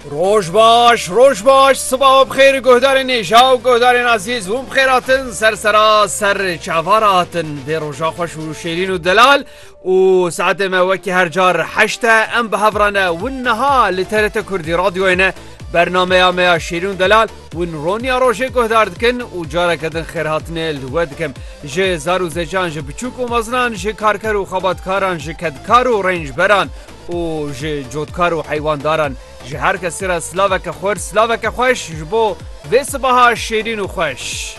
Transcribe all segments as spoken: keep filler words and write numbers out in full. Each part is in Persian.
روش باش روش باش صباح بخیر گهدار نیشا و گهدار عزیز و بخیراتن سرسرا سر چاواراتن دی روژا خوش و شیرین و دلال و ساعت ما وکی هر جار حشته ام به هفرانه و نها لترت کردی رادیوینه برنامه آمه شیرین دلال و رونیا روشه گهدار دکن و جاره کدن خیرهاتنه لوه دکم جه زارو زجان جه بچوک و مزنان جه کارکر و خباتکاران جه کدکار و رنج بران و جه جودکار و حیوانداران جه هر کسی را سلاوک خور سلاوک خوش جبو و صباح شیرین و خوش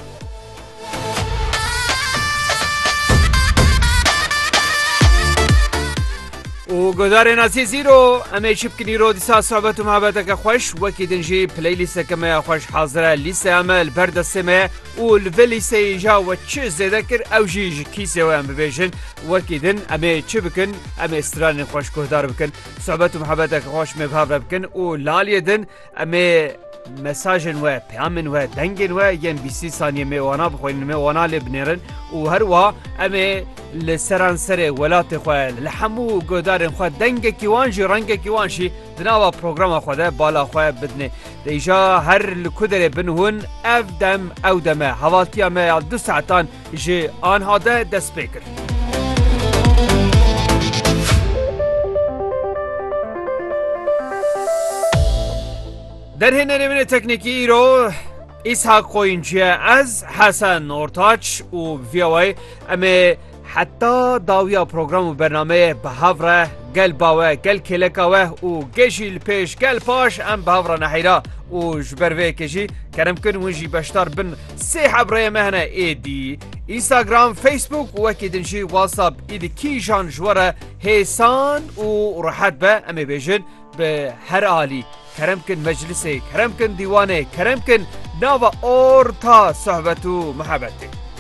و گدار عزیزی رو امی چیپ کنی رو دیسا صحبت و محبت که خوش وکی دنجی پلی لیسته که ما خوش حاضره لیسته عمل بردسته ما و لول لیسته ایجا و چه زیده کر او جیج کیسه و ام ببیشن وکی دن امی چی بکن امی استران خوش گدار بکن صحبت و محبت که خوش مبهاور بکن و لالی دن امی مساجن و پیامن و دنگن و یم بیسی ثانیه میوانا بخوین میوانا لبنرن و هر وا امی لسران سر ولات خو لحمو گودارن خو دنگ کیوانجی رنگ کیوانشی دناوا پروگرام خو ده بالا خو بدنه دیجا هر لکودره بنهون اف دم او دمه حوالتیا ما دو ساعتان جی آن هاده دست بکر در هنه نمینه تکنیکی رو اسحاق قوینچیه از حسن ارتاچ و ویوای امی حتی داویا پروگرام و برنامه به هفره گل باوه گل کلکاوه و گشیل پیش گل پاش ام به هفره نحیرا و جبروه کشی کرم کن ونجی بشتر بن سی حبره مهنه ایدی اینستاگرام فیسبوک و وکی دنجی واتساپ ایدی کیشان جوره حسان و راحت به امی بیجن به هر آلی کرم کن مجلسه کرم کن دیوانه کرم کن ناوا اورتا صحبتو محبته